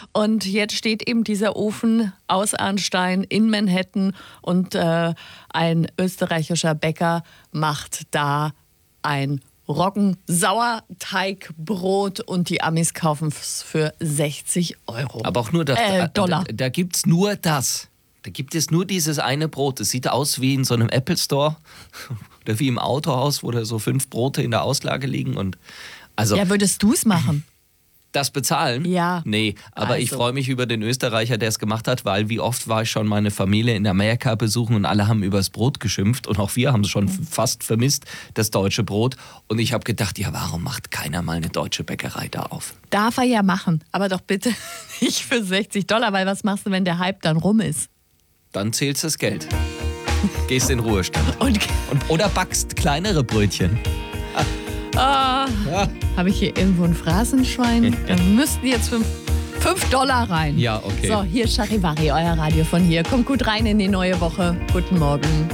Und jetzt steht eben dieser Ofen aus Arnstein in Manhattan und ein österreichischer Bäcker macht da ein Roggensauerteigbrot und die Amis kaufen es für 60 €. Aber auch nur das, Dollar. Da gibt es nur das. Da gibt es nur dieses eine Brot. Es sieht aus wie in so einem Apple Store oder wie im Autohaus, wo da so 5 Brote in der Auslage liegen. Und also Ja, würdest du es machen? das bezahlen? Ja. Nee, aber ich Also. freue mich über den Österreicher, der es gemacht hat, weil wie oft war ich schon meine Familie in Amerika besuchen und alle haben übers Brot geschimpft und auch wir haben es schon fast vermisst, das deutsche Brot. Und ich habe gedacht, ja, warum macht keiner mal eine deutsche Bäckerei da auf? Darf er ja machen, aber doch bitte nicht für 60 $, weil was machst du, wenn der Hype dann rum ist? Dann zählst das Geld. Gehst in Ruhestand. Oder backst kleinere Brötchen. Habe ich hier irgendwo ein Phrasenschwein? Da müssten jetzt 5 $5 rein. Ja, okay. So, hier ist Charivari, euer Radio von hier. Kommt gut rein in die neue Woche. Guten Morgen.